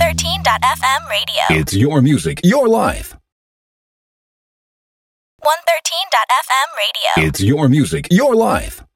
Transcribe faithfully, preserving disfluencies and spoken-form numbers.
thirteen dot f m radio. It's your music, your life. one thirteen dot f m radio. It's your music, your life.